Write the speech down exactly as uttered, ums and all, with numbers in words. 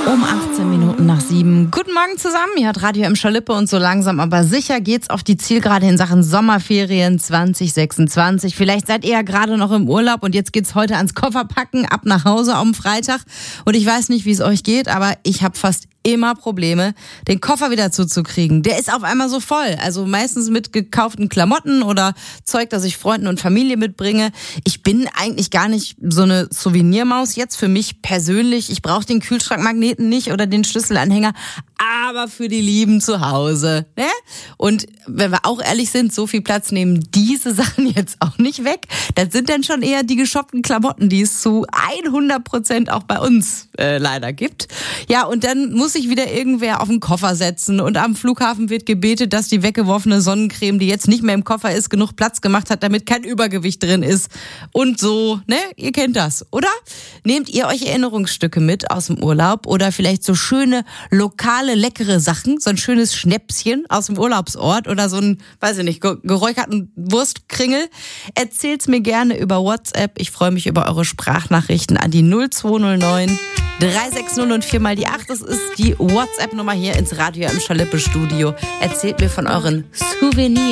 Um achtzehn Minuten nach sieben. Guten Morgen zusammen, hier hat Radio M Schalippe und so langsam aber sicher geht's auf die Zielgerade in Sachen Sommerferien zwanzig sechsundzwanzig. Vielleicht seid ihr ja gerade noch im Urlaub und jetzt geht's heute ans Kofferpacken, ab nach Hause am Freitag. Und ich weiß nicht, wie es euch geht, aber ich habe fast immer Probleme, den Koffer wieder zuzukriegen. Der ist auf einmal so voll. Also meistens mit gekauften Klamotten oder Zeug, das ich Freunden und Familie mitbringe. Ich bin eigentlich gar nicht so eine Souvenirmaus jetzt für mich persönlich. Ich brauche den Kühlschrankmagneten nicht oder den Schlüsselanhänger, aber für die Lieben zu Hause. Ne? Und wenn wir auch ehrlich sind, so viel Platz nehmen diese Sachen jetzt auch nicht weg. Das sind dann schon eher die geshoppten Klamotten, die es zu hundert Prozent auch bei uns äh, leider gibt. Ja, und dann muss sich wieder irgendwer auf den Koffer setzen und am Flughafen wird gebetet, dass die weggeworfene Sonnencreme, die jetzt nicht mehr im Koffer ist, genug Platz gemacht hat, damit kein Übergewicht drin ist. Und so, ne? Ihr kennt das, oder? Nehmt ihr euch Erinnerungsstücke mit aus dem Urlaub oder vielleicht so schöne, lokale, leckere Sachen, so ein schönes Schnäpschen aus dem Urlaubsort oder so ein, weiß ich nicht, geräucherten Wurstkringel? Erzählt's mir gerne über WhatsApp. Ich freue mich über eure Sprachnachrichten an die null zwei null neun drei sechs null und vier mal die acht. Das ist die WhatsApp-Nummer hier ins Radio im Schalippe Studio. Erzählt mir von euren Souvenirs.